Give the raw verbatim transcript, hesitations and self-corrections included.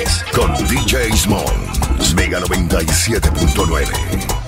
Con D J Small, Mega noventa y siete punto nueve.